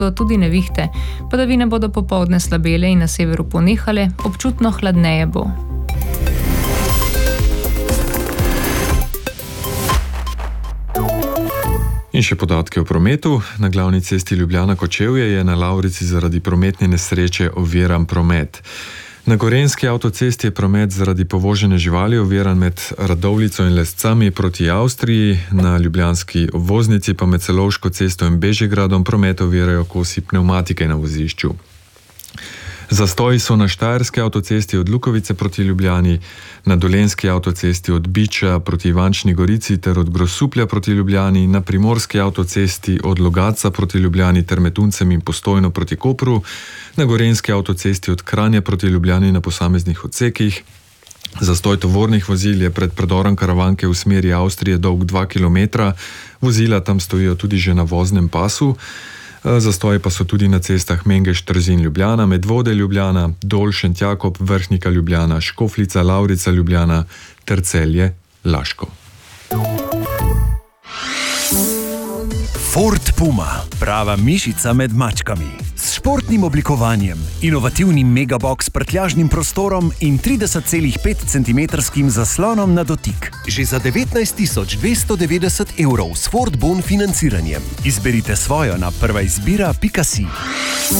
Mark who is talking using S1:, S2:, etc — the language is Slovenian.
S1: bodo tudi nevihte, padavine bodo popoldne slabele in na severu ponehale, občutno hladneje bo.
S2: In še podatke o prometu. Na glavni cesti Ljubljana-Kočevje je na Lavrici zaradi prometne nesreče oviran promet. Na Gorenjski avtocesti je promet zaradi povožene živali oviran med Radovljico in Lescami proti Avstriji, na ljubljanski obvoznici pa med Celovško cesto in Bežigradom promet ovirajo kosi pnevmatike na vozišču. Zastoji so na Štajerski avtocesti od Lukovice proti Ljubljani, na Dolenjski avtocesti od Biča proti Ivančni Gorici ter od Grosuplja proti Ljubljani, na Primorski avtocesti od Logatca proti Ljubljani ter med Tuncem in Postojno proti Kopru, na Gorenjski avtocesti od Kranja proti Ljubljani na posameznih odsekih. Zastoj tovornih vozil je pred predorom Karavanke v smeri Avstrije dolg 2 km, vozila tam stojijo tudi že na voznem pasu. Zastoji pa so tudi na cestah Mengeš-Trzin-Ljubljana, Medvode-Ljubljana, Dol-Šentjakob, Vrhnika-Ljubljana, Škofljica-Lavrica-Ljubljana ter Celje-Laško.
S3: Ford Puma, prava mišica med mačkami. S športnim oblikovanjem, inovativnim megabox prtljažnim prostorom in 30,5 cm zaslonom na dotik. Že za 19.290 € s Ford Bon financiranjem. Izberite svojo na prvaizbira.si.